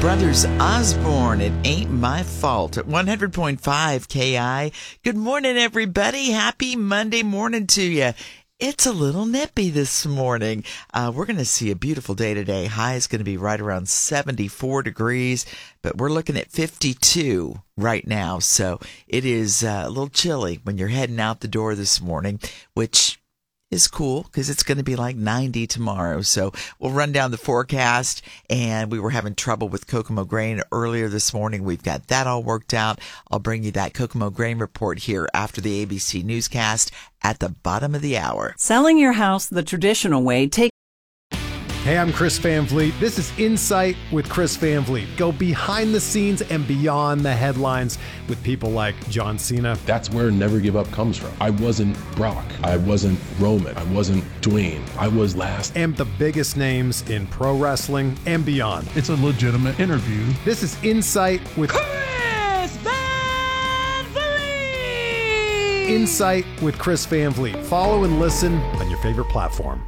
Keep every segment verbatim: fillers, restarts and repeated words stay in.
Brothers Osborne, It Ain't My Fault at one hundred point five K I. Good morning, everybody. Happy Monday morning to you. It's a little nippy this morning. Uh, we're going to see a beautiful day today. High is going to be right around seventy-four degrees, but we're looking at fifty-two right now. So it is uh, a little chilly when you're heading out the door this morning, which is cool because it's going to be like ninety tomorrow. So we'll run down the forecast, and we were having trouble with Kokomo grain earlier this morning. We've got that all worked out. I'll bring you that Kokomo grain report here after the A B C newscast at the bottom of the hour. Selling your house the traditional way takes. Hey, I'm Chris Van Vliet. This is Insight with Chris Van Vliet. Go behind the scenes and beyond the headlines with people like John Cena. That's where Never Give Up comes from. I wasn't Brock. I wasn't Roman. I wasn't Dwayne. I was last. And the biggest names in pro wrestling and beyond. It's a legitimate interview. This is Insight with Chris Van Vliet. Insight with Chris Van Vliet. Follow and listen on your favorite platform.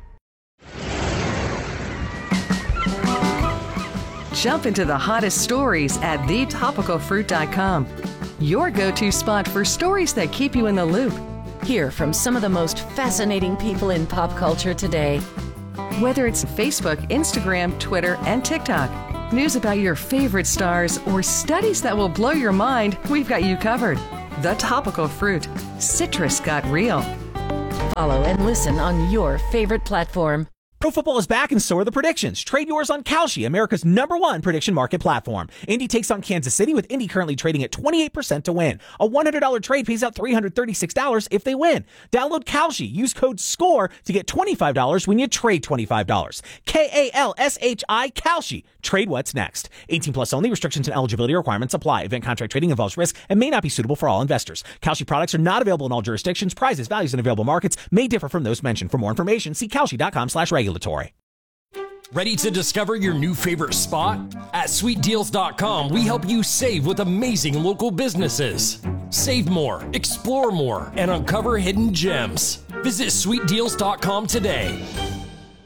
Jump into the hottest stories at the topical fruit dot com. Your go-to spot for stories that keep you in the loop. Hear from some of the most fascinating people in pop culture today. Whether it's Facebook, Instagram, Twitter, and TikTok, news about your favorite stars, or studies that will blow your mind, we've got you covered. The Topical Fruit. Citrus got real. Follow and listen on your favorite platform. Pro football is back, and so are the predictions. Trade yours on Kalshi, America's number one prediction market platform. Indy takes on Kansas City, with Indy currently trading at twenty-eight percent to win. A one hundred dollars trade pays out three hundred thirty-six dollars if they win. Download Kalshi. Use code SCORE to get twenty-five dollars when you trade twenty-five dollars. K A L S H I, Kalshi. Trade what's next. eighteen plus only. Restrictions and eligibility requirements apply. Event contract trading involves risk and may not be suitable for all investors. Kalshi products are not available in all jurisdictions. Prices, values, and available markets may differ from those mentioned. For more information, see kalshi.com slash regulatory. Ready to discover your new favorite spot? At sweet deals dot com, we help you save with amazing local businesses. Save more, explore more, and uncover hidden gems. Visit sweet deals dot com today.